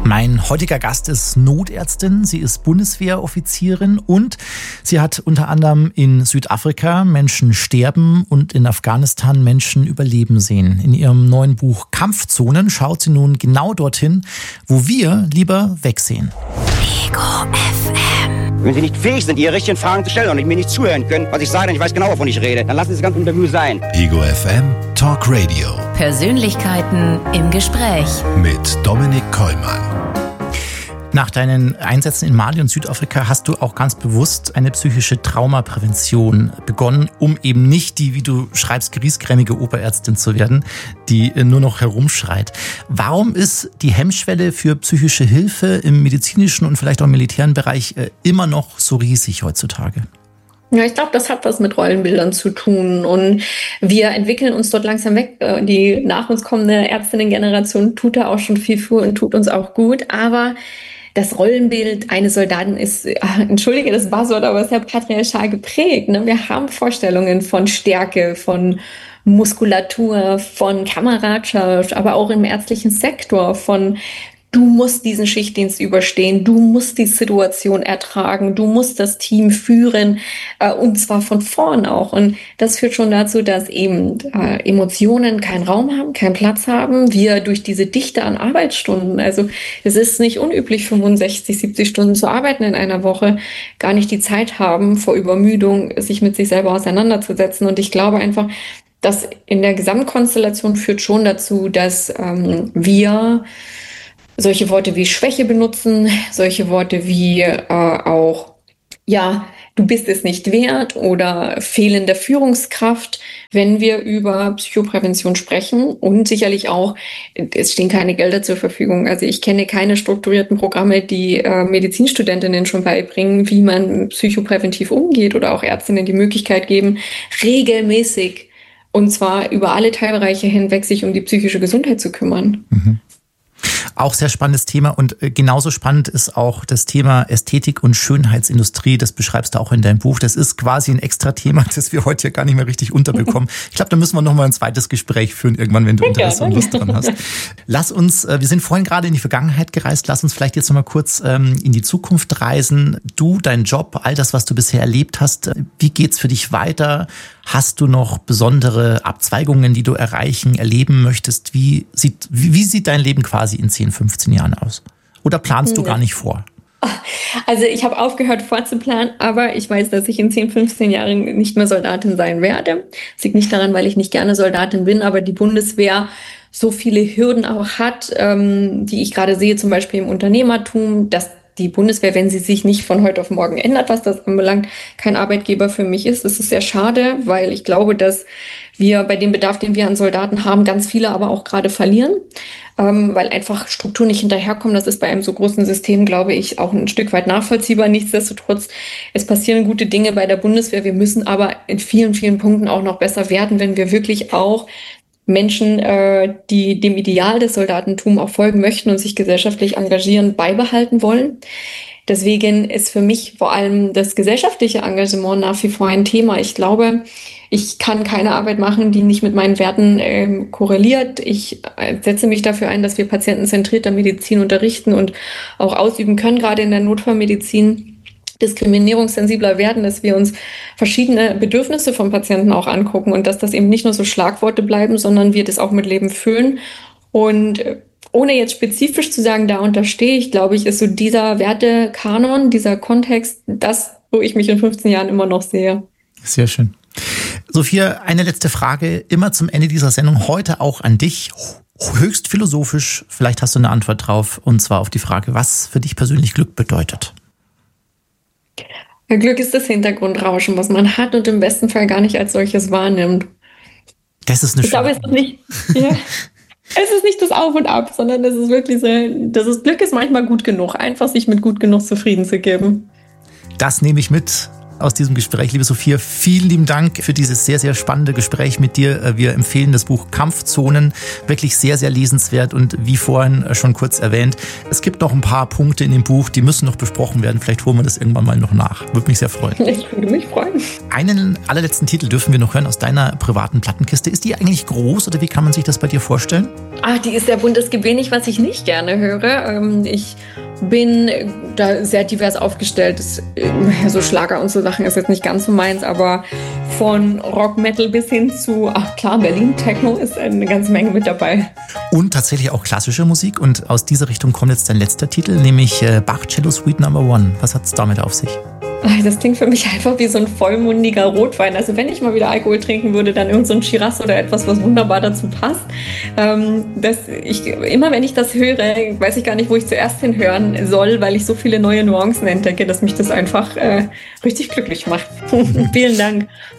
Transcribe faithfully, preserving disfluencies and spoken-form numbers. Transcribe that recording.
Mein heutiger Gast ist Notärztin, sie ist Bundeswehroffizierin und sie hat unter anderem in Südafrika Menschen sterben und in Afghanistan Menschen überleben sehen. In ihrem neuen Buch Kampfzonen schaut sie nun genau dorthin, wo wir lieber wegsehen. Ego F M. Wenn Sie nicht fähig sind, Ihre richtigen Fragen zu stellen und mir nicht zuhören können, was ich sage, denn ich weiß genau, wovon ich rede, dann lassen Sie das ganze Interview sein. Ego F M Talk Radio. Persönlichkeiten im Gespräch. Mit Dominik Kollmann. Nach deinen Einsätzen in Mali und Südafrika hast du auch ganz bewusst eine psychische Traumaprävention begonnen, um eben nicht die, wie du schreibst, griesgrämige Oberärztin zu werden, die nur noch herumschreit. Warum ist die Hemmschwelle für psychische Hilfe im medizinischen und vielleicht auch im militären Bereich immer noch so riesig heutzutage? Ja, ich glaube, das hat was mit Rollenbildern zu tun und wir entwickeln uns dort langsam weg. Die nach uns kommende Ärztinnengeneration tut da auch schon viel für und tut uns auch gut, aber das Rollenbild eines Soldaten ist, entschuldige das Buzzword, aber ist ja patriarchal geprägt. Ne? Wir haben Vorstellungen von Stärke, von Muskulatur, von Kameradschaft, aber auch im ärztlichen Sektor, von du musst diesen Schichtdienst überstehen, du musst die Situation ertragen, du musst das Team führen äh, und zwar von vorn auch. Und das führt schon dazu, dass eben äh, Emotionen keinen Raum haben, keinen Platz haben. Wir durch diese Dichte an Arbeitsstunden, also es ist nicht unüblich, fünfundsechzig, siebzig Stunden zu arbeiten in einer Woche, gar nicht die Zeit haben, vor Übermüdung sich mit sich selber auseinanderzusetzen. Und ich glaube einfach, dass in der Gesamtkonstellation führt schon dazu, dass ähm, wir solche Worte wie Schwäche benutzen, solche Worte wie äh, auch, ja, du bist es nicht wert oder fehlende Führungskraft, wenn wir über Psychoprävention sprechen und sicherlich auch, es stehen keine Gelder zur Verfügung. Also ich kenne keine strukturierten Programme, die äh, Medizinstudentinnen schon beibringen, wie man psychopräventiv umgeht oder auch Ärztinnen die Möglichkeit geben, regelmäßig und zwar über alle Teilbereiche hinweg sich um die psychische Gesundheit zu kümmern. Mhm. Auch sehr spannendes Thema und genauso spannend ist auch das Thema Ästhetik und Schönheitsindustrie. Das beschreibst du auch in deinem Buch. Das ist quasi ein extra Thema, das wir heute ja gar nicht mehr richtig unterbekommen. Ich glaube, da müssen wir noch mal ein zweites Gespräch führen irgendwann, wenn du Interesse und Lust dran hast. Lass uns, wir sind vorhin gerade in die Vergangenheit gereist, lass uns vielleicht jetzt noch mal kurz in die Zukunft reisen. Du, dein Job, all das, was du bisher erlebt hast, wie geht's für dich weiter? Hast du noch besondere Abzweigungen, die du erreichen, erleben möchtest? Wie sieht, wie, wie sieht dein Leben quasi in zehn, fünfzehn Jahren aus? Oder planst du gar nicht vor? Also ich habe aufgehört vorzuplanen, aber ich weiß, dass ich in zehn, fünfzehn Jahren nicht mehr Soldatin sein werde. Das liegt nicht daran, weil ich nicht gerne Soldatin bin, aber die Bundeswehr so viele Hürden auch hat, ähm, die ich gerade sehe, zum Beispiel im Unternehmertum, dass die Bundeswehr, wenn sie sich nicht von heute auf morgen ändert, was das anbelangt, kein Arbeitgeber für mich ist. Das ist sehr schade, weil ich glaube, dass wir bei dem Bedarf, den wir an Soldaten haben, ganz viele aber auch gerade verlieren, ähm, weil einfach Strukturen nicht hinterherkommen. Das ist bei einem so großen System, glaube ich, auch ein Stück weit nachvollziehbar. Nichtsdestotrotz, es passieren gute Dinge bei der Bundeswehr. Wir müssen aber in vielen, vielen Punkten auch noch besser werden, wenn wir wirklich auch Menschen, äh, die dem Ideal des Soldatentums auch folgen möchten und sich gesellschaftlich engagieren, beibehalten wollen. Deswegen ist für mich vor allem das gesellschaftliche Engagement nach wie vor ein Thema. Ich glaube, ich kann keine Arbeit machen, die nicht mit meinen Werten äh, korreliert. Ich äh, setze mich dafür ein, dass wir patientenzentrierter Medizin unterrichten und auch ausüben können, gerade in der Notfallmedizin. Diskriminierungssensibler werden, dass wir uns verschiedene Bedürfnisse von Patienten auch angucken und dass das eben nicht nur so Schlagworte bleiben, sondern wir das auch mit Leben füllen. Und ohne jetzt spezifisch zu sagen, da unterstehe ich, glaube ich, ist so dieser Wertekanon, dieser Kontext, das, wo ich mich in fünfzehn Jahren immer noch sehe. Sehr schön. Sophia, eine letzte Frage, immer zum Ende dieser Sendung, heute auch an dich. Höchst philosophisch, vielleicht hast du eine Antwort drauf, und zwar auf die Frage, was für dich persönlich Glück bedeutet. Glück ist das Hintergrundrauschen, was man hat und im besten Fall gar nicht als solches wahrnimmt. Das ist eine Ich glaube, es ist nicht, ja, es ist nicht das Auf und Ab, sondern es ist wirklich so, das ist, Glück ist manchmal gut genug, einfach sich mit gut genug zufrieden zu geben. Das nehme ich mit aus diesem Gespräch. Liebe Sophia, vielen lieben Dank für dieses sehr, sehr spannende Gespräch mit dir. Wir empfehlen das Buch Kampfzonen, wirklich sehr, sehr lesenswert und wie vorhin schon kurz erwähnt, es gibt noch ein paar Punkte in dem Buch, die müssen noch besprochen werden. Vielleicht holen wir das irgendwann mal noch nach. Würde mich sehr freuen. Ich würde mich freuen. Einen allerletzten Titel dürfen wir noch hören aus deiner privaten Plattenkiste. Ist die eigentlich groß oder wie kann man sich das bei dir vorstellen? Ah, die ist sehr bunt. Es gibt wenig, was ich nicht gerne höre. Ich bin da sehr divers aufgestellt. Das, so Schlager und so Sachen ist jetzt nicht ganz so meins, aber von Rock, Metal bis hin zu, ach klar, Berlin, Techno ist eine ganze Menge mit dabei. Und tatsächlich auch klassische Musik. Und aus dieser Richtung kommt jetzt dein letzter Titel, nämlich Bach Cello Suite Number One. Was hat es damit auf sich? Das klingt für mich einfach wie so ein vollmundiger Rotwein. Also wenn ich mal wieder Alkohol trinken würde, dann irgend so ein Shiraz oder etwas, was wunderbar dazu passt. Ähm, das ich, immer wenn ich das höre, weiß ich gar nicht, wo ich zuerst hinhören soll, weil ich so viele neue Nuancen entdecke, dass mich das einfach äh, richtig glücklich macht. Vielen Dank.